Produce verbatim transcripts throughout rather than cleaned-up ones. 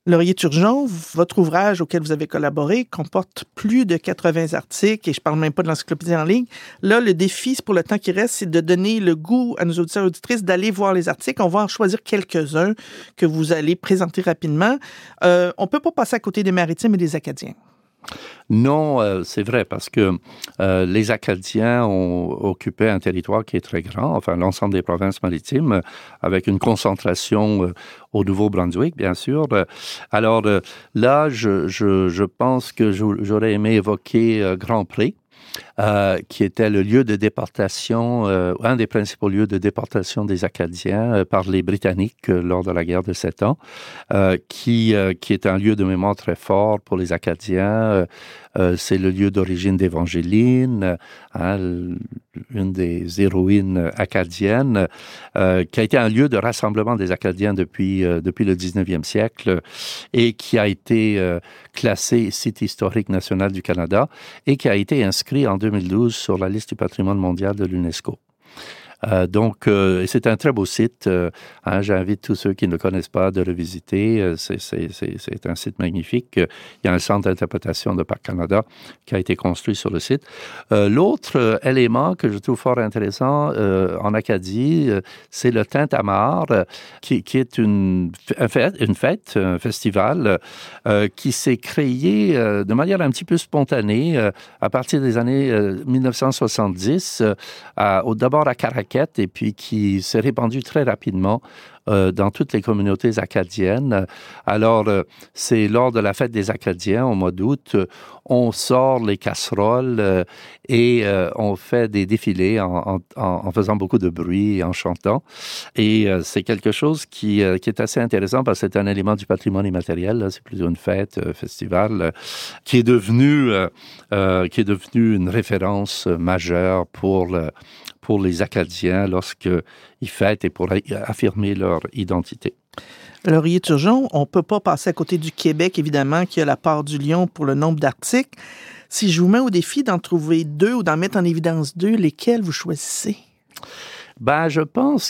Laurier Turgeon, votre ouvrage auquel vous avez collaboré comporte plus de quatre-vingts articles, et je ne parle même pas de l'encyclopédie en ligne. Là, le défi, pour le temps qui reste, c'est de donner le goût à nos auditeurs et auditrices d'aller voir les articles. On va en choisir quelques-uns que vous allez présenter rapidement. Euh, on ne peut pas passer à côté des Maritimes et des Acadiens. Non, euh, c'est vrai, parce que euh, les Acadiens ont occupé un territoire qui est très grand, enfin l'ensemble des provinces maritimes, euh, avec une concentration euh, au Nouveau-Brunswick, bien sûr. Euh, alors euh, là, je, je, je pense que j'aurais aimé évoquer euh, Grand Pré, Euh, qui était le lieu de déportation, euh, un des principaux lieux de déportation des Acadiens euh, par les Britanniques euh, lors de la guerre de Sept Ans, euh, qui, euh, qui est un lieu de mémoire très fort pour les Acadiens. Euh, euh, c'est le lieu d'origine d'Évangeline, hein, une des héroïnes acadiennes, euh, qui a été un lieu de rassemblement des Acadiens depuis, euh, depuis le dix-neuvième siècle et qui a été euh, classé site historique national du Canada et qui a été inscrit en deux mille douze sur la liste du patrimoine mondial de l'UNESCO. Euh, donc, euh, c'est un très beau site. Euh, hein, j'invite tous ceux qui ne le connaissent pas de le visiter. Euh, c'est, c'est, c'est, c'est un site magnifique. Il y a un centre d'interprétation de Parc Canada qui a été construit sur le site. Euh, l'autre euh, élément que je trouve fort intéressant euh, en Acadie, euh, c'est le Tintamarre, euh, qui, qui est une, une fête, une fête, un festival euh, qui s'est créé euh, de manière un petit peu spontanée euh, à partir des années euh, dix-neuf cent soixante-dix, euh, à, au, d'abord à Caracal, et puis qui s'est répandu très rapidement euh, dans toutes les communautés acadiennes. Alors, euh, c'est lors de la fête des Acadiens, au mois d'août, euh, on sort les casseroles euh, et euh, on fait des défilés en, en, en faisant beaucoup de bruit et en chantant. Et euh, c'est quelque chose qui, euh, qui est assez intéressant parce que c'est un élément du patrimoine immatériel. Là. C'est plutôt une fête, euh, festival, euh, qui est devenu euh, euh, qui est devenu une référence majeure pour le pour les Acadiens lorsqu'ils fêtent et pour affirmer leur identité. Laurier Turgeon, on ne peut pas passer à côté du Québec, évidemment, qui a la part du lion pour le nombre d'articles. Si je vous mets au défi d'en trouver deux ou d'en mettre en évidence deux, lesquels vous choisissez? Ben, je pense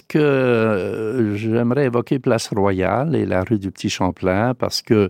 que j'aimerais évoquer Place Royale et la rue du Petit-Champlain parce que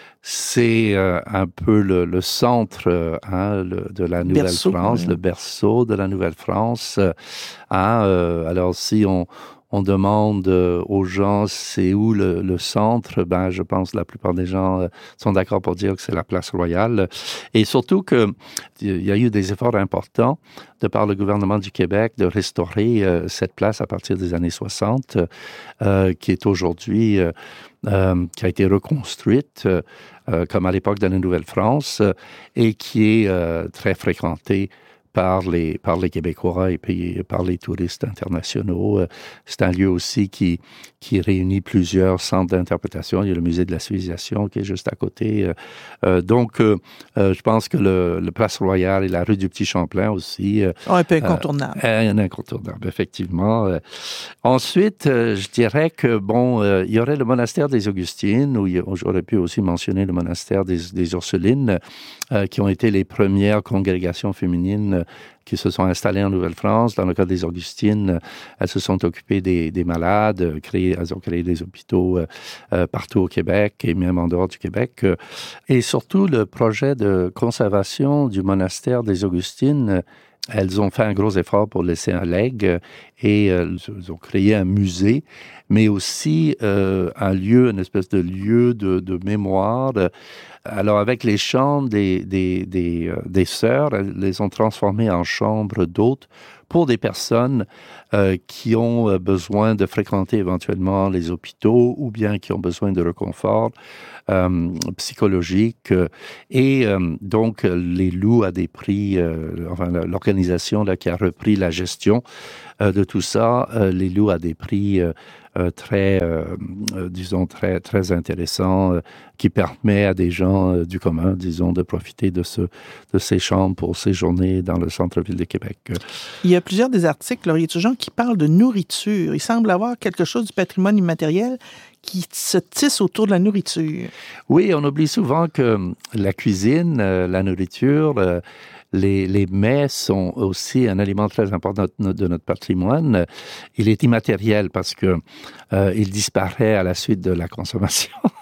c'est euh, un peu le, le centre euh, hein, le, de la Nouvelle-France, oui. Le berceau de la Nouvelle-France. Euh, hein, euh, alors, si on, on demande euh, aux gens c'est où le, le centre, ben, je pense que la plupart des gens euh, sont d'accord pour dire que c'est la Place Royale. Et surtout qu'il y a eu des efforts importants de par le gouvernement du Québec de restaurer euh, cette place à partir des années soixante, euh, qui est aujourd'hui... Euh, Euh, qui a été reconstruite euh, euh, comme à l'époque de la Nouvelle-France euh, et qui est euh, très fréquentée par les, par les Québécois et puis par les touristes internationaux. Euh, c'est un lieu aussi qui, qui réunit plusieurs centres d'interprétation. Il y a le musée de la civilisation qui est juste à côté. Euh, euh, donc, euh, euh, je pense que le, le Place Royale et la rue du Petit-Champlain aussi... Euh, oh, un peu incontournable. Euh, un incontournable, effectivement. Euh, ensuite, euh, je dirais que, bon, euh, il y aurait le monastère des Augustines, où, il, où j'aurais pu aussi mentionner le monastère des, des Ursulines, euh, qui ont été les premières congrégations féminines qui se sont installées en Nouvelle-France. Dans le cas des Augustines, elles se sont occupées des, des malades, créé, elles ont créé des hôpitaux euh, euh, partout au Québec et même en dehors du Québec. Et surtout, le projet de conservation du monastère des Augustines, elles ont fait un gros effort pour laisser un legs et euh, elles ont créé un musée, mais aussi euh, un lieu, une espèce de lieu de, de mémoire. Alors, avec les chambres des, des, des, euh, des sœurs, elles les ont transformées en chambres d'hôtes pour des personnes euh, qui ont besoin de fréquenter éventuellement les hôpitaux ou bien qui ont besoin de réconfort euh, psychologique. Et euh, donc, les louent à des prix, euh, enfin, l'organisation là, qui a repris la gestion euh, de tout ça, euh, les loue à des prix euh, euh, très, euh, euh, disons, très, très intéressants, euh, qui permet à des gens euh, du commun, disons, de profiter de, ce, de ces chambres pour séjourner dans le centre-ville de Québec. Il y a plusieurs des articles, Laurier Turgeon, qui parlent de nourriture. Il semble avoir quelque chose du patrimoine immatériel qui se tisse autour de la nourriture. Oui, on oublie souvent que la cuisine, euh, la nourriture, euh, les, les mets sont aussi un élément très important de notre, de notre patrimoine. Il est immatériel parce que euh, il disparaît à la suite de la consommation.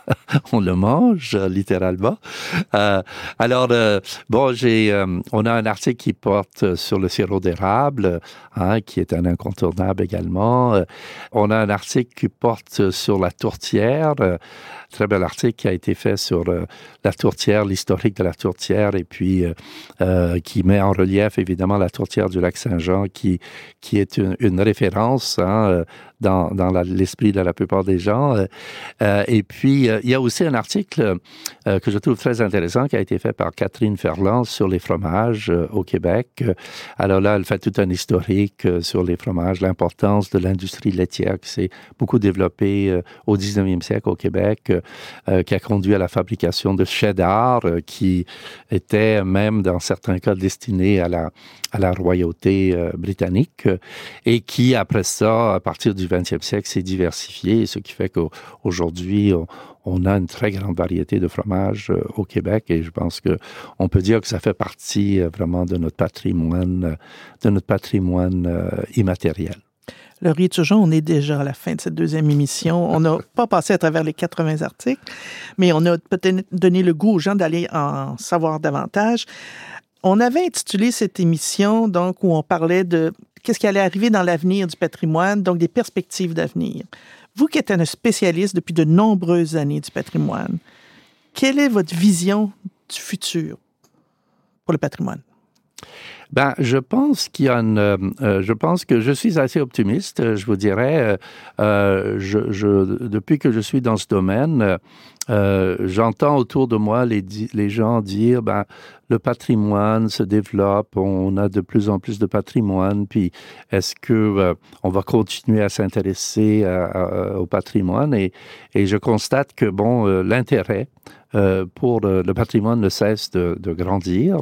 on le mange littéralement. Euh, alors, euh, bon, j'ai, euh, on a un article qui porte sur le sirop d'érable, hein, qui est un incontournable également. Euh, on a un article qui porte sur la tourtière, euh, très bel article qui a été fait sur euh, la tourtière, l'historique de la tourtière, et puis euh, euh, qui met en relief évidemment la tourtière du lac Saint-Jean, qui qui est une, une référence hein, dans dans la, l'esprit de la plupart des gens. Euh, et puis euh, il y a aussi un article euh, que je trouve très intéressant qui a été fait par Catherine Ferland sur les fromages euh, au Québec. Alors là, elle fait tout un historique euh, sur les fromages, l'importance de l'industrie laitière qui s'est beaucoup développée euh, au dix-neuvième siècle au Québec, euh, qui a conduit à la fabrication de cheddar, euh, qui était même dans certains cas destiné à la à la royauté euh, britannique, euh, et qui après ça, à partir du vingtième siècle, s'est diversifié, ce qui fait qu'aujourd'hui on, on a une très grande variété de fromages euh, au Québec, et je pense que on peut dire que ça fait partie euh, vraiment de notre patrimoine, euh, de notre patrimoine euh, immatériel. Laurier Turgeon, on est déjà à la fin de cette deuxième émission. On n'a pas passé à travers les quatre-vingts articles, mais on a peut-être donné le goût aux gens d'aller en savoir davantage. On avait intitulé cette émission, donc, où on parlait de qu'est-ce qui allait arriver dans l'avenir du patrimoine, donc des perspectives d'avenir. Vous qui êtes un spécialiste depuis de nombreuses années du patrimoine, quelle est votre vision du futur pour le patrimoine? Ben, je pense qu'il y a une, euh, je pense que je suis assez optimiste. Je vous dirais, euh, je, je, depuis que je suis dans ce domaine, euh, j'entends autour de moi les, les gens dire, ben, le patrimoine se développe, on a de plus en plus de patrimoine, puis est-ce que euh, on va continuer à s'intéresser à, à, au patrimoine? Et, et je constate que bon, euh, l'intérêt euh, pour le, le patrimoine ne cesse de, de grandir.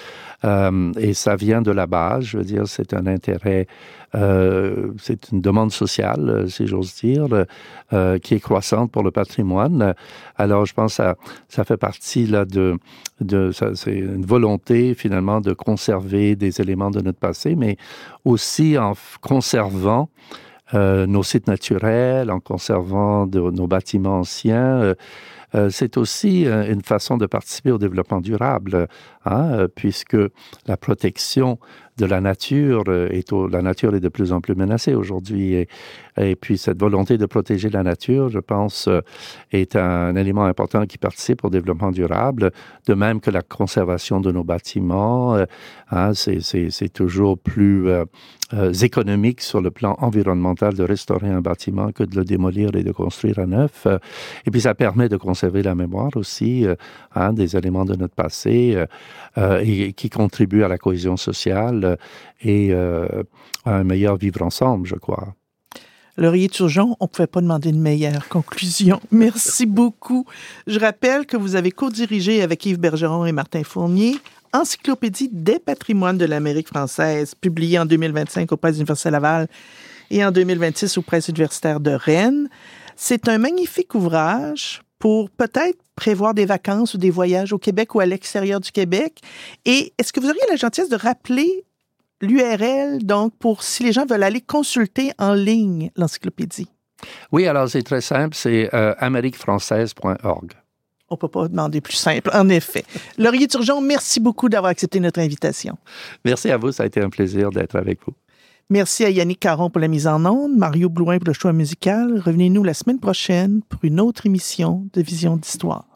Euh, et ça vient de la base, je veux dire, c'est un intérêt, euh, c'est une demande sociale, si j'ose dire, euh, qui est croissante pour le patrimoine. Alors, je pense que ça, ça fait partie là de, de ça, c'est une volonté finalement de conserver des éléments de notre passé, mais aussi en conservant euh, nos sites naturels, en conservant de, nos bâtiments anciens. Euh, Euh, c'est aussi euh, une façon de participer au développement durable, hein, euh, puisque la protection de la nature euh, est au, la nature est de plus en plus menacée aujourd'hui, et, et puis cette volonté de protéger la nature, je pense, euh, est un élément important qui participe au développement durable, de même que la conservation de nos bâtiments, euh, hein, c'est, c'est, c'est toujours plus euh, euh, économique sur le plan environnemental de restaurer un bâtiment que de le démolir et de construire à neuf. Euh, et puis ça permet de conserver la mémoire aussi, euh, hein, des éléments de notre passé, euh, euh, et qui contribuent à la cohésion sociale euh, et euh, à un meilleur vivre ensemble, je crois. Laurier Turgeon, on ne pouvait pas demander une meilleure conclusion. Merci beaucoup. Je rappelle que vous avez co-dirigé avec Yves Bergeron et Martin Fournier Encyclopédie des patrimoines de l'Amérique française, publiée en deux mille vingt-cinq aux Presses universitaires Laval et en deux mille vingt-six aux Presses universitaires de Rennes. C'est un magnifique ouvrage pour peut-être prévoir des vacances ou des voyages au Québec ou à l'extérieur du Québec. Et est-ce que vous auriez la gentillesse de rappeler l'U R L, donc, pour si les gens veulent aller consulter en ligne l'encyclopédie? Oui, alors c'est très simple, c'est euh, amérique française point org. On ne peut pas demander plus simple, en effet. Laurier Turgeon, merci beaucoup d'avoir accepté notre invitation. Merci à vous, ça a été un plaisir d'être avec vous. Merci à Yannick Caron pour la mise en onde, Mario Blouin pour le choix musical. Revenez-nous la semaine prochaine pour une autre émission de Vision d'Histoire.